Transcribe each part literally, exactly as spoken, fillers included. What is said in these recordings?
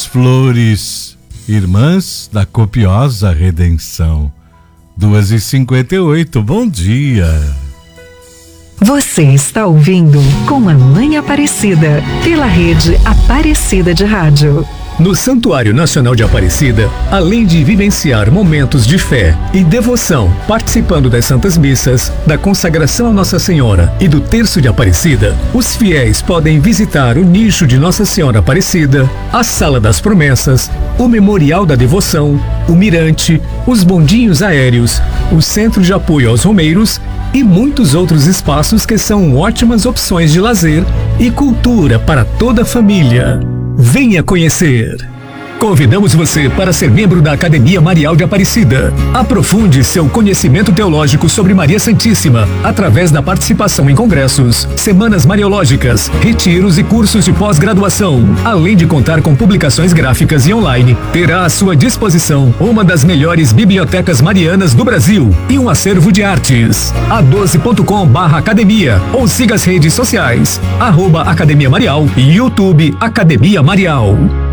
flores, irmãs da copiosa redenção. duas e cinquenta e oito, bom dia. Você está ouvindo Com a Mãe Aparecida, pela rede Aparecida de Rádio. No Santuário Nacional de Aparecida, além de vivenciar momentos de fé e devoção, participando das Santas Missas, da consagração a Nossa Senhora e do Terço de Aparecida, os fiéis podem visitar o nicho de Nossa Senhora Aparecida, a Sala das Promessas, o Memorial da Devoção, o Mirante, os bondinhos aéreos, o Centro de Apoio aos Romeiros e muitos outros espaços que são ótimas opções de lazer e cultura para toda a família. Venha conhecer! Convidamos você para ser membro da Academia Marial de Aparecida. Aprofunde seu conhecimento teológico sobre Maria Santíssima através da participação em congressos, semanas mariológicas, retiros e cursos de pós-graduação. Além de contar com publicações gráficas e online, terá à sua disposição uma das melhores bibliotecas marianas do Brasil e um acervo de artes. a doze ponto com barra academia ou siga as redes sociais, arroba Academia Marial e YouTube Academia Marial.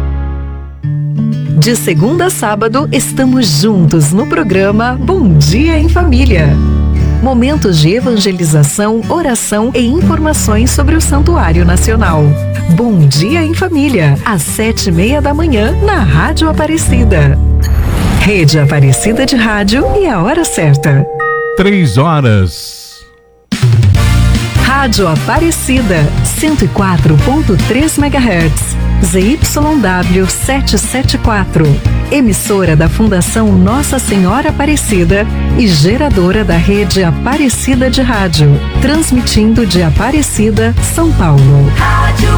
De segunda a sábado, estamos juntos no programa Bom Dia em Família. Momentos de evangelização, oração e informações sobre o Santuário Nacional. Bom Dia em Família, às sete e meia da manhã, na Rádio Aparecida. Rede Aparecida de Rádio e a hora certa. Três horas. Rádio Aparecida, cento e quatro ponto três megahertz. Z Y W setecentos e setenta e quatro, emissora da Fundação Nossa Senhora Aparecida e geradora da rede Aparecida de Rádio, transmitindo de Aparecida, São Paulo. Rádio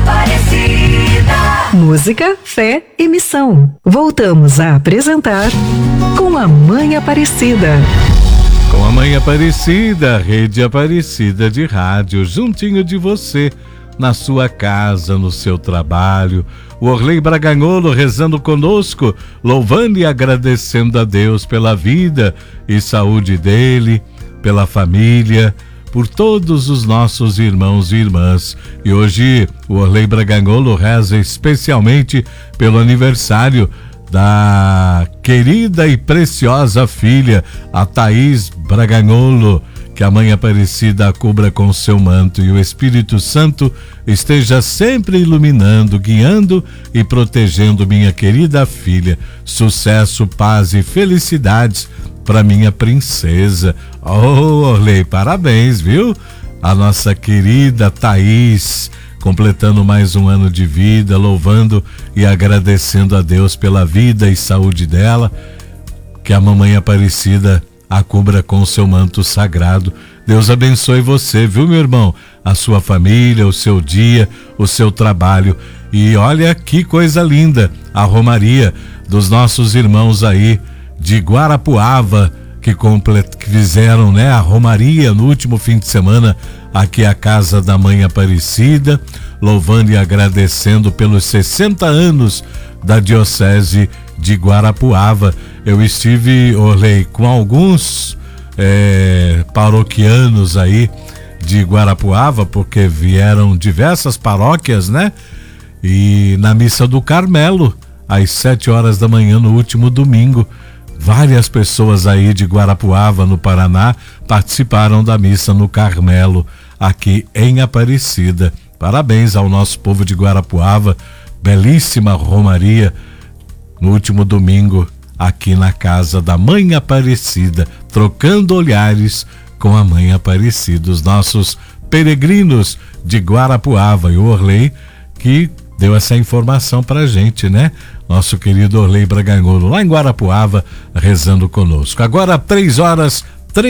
Aparecida. Música, fé e missão. Voltamos a apresentar Com a Mãe Aparecida. Com a Mãe Aparecida, rede Aparecida de Rádio, juntinho de você. Na sua casa, no seu trabalho, o Orley Braganholo rezando conosco, louvando e agradecendo a Deus pela vida e saúde dele, pela família, por todos os nossos irmãos e irmãs. E hoje o Orley Braganholo reza especialmente pelo aniversário da querida e preciosa filha, a Thaís Braganholo. Que a Mãe Aparecida a cubra com seu manto e o Espírito Santo esteja sempre iluminando, guiando e protegendo minha querida filha. Sucesso, paz e felicidades para minha princesa. Oh, Orley, parabéns, viu? A nossa querida Thaís, completando mais um ano de vida, louvando e agradecendo a Deus pela vida e saúde dela. Que a Mamãe Aparecida a cubra com o seu manto sagrado. Deus abençoe você, viu, meu irmão? A sua família, o seu dia, o seu trabalho. E olha que coisa linda, a romaria dos nossos irmãos aí de Guarapuava, que, complet... que fizeram, né, a romaria no último fim de semana aqui à Casa da Mãe Aparecida, louvando e agradecendo pelos sessenta anos da Diocese de Guarapuava. Eu estive, Orley, com alguns é, paroquianos aí de Guarapuava, porque vieram diversas paróquias, né? E na missa do Carmelo, às sete horas da manhã no último domingo, várias pessoas aí de Guarapuava, no Paraná, participaram da missa no Carmelo, aqui em Aparecida. Parabéns ao nosso povo de Guarapuava, belíssima romaria no último domingo, aqui na Casa da Mãe Aparecida, trocando olhares com a Mãe Aparecida. Os nossos peregrinos de Guarapuava e o Orley, que deu essa informação pra gente, né? Nosso querido Orley Braganholo, lá em Guarapuava, rezando conosco. Agora, três horas,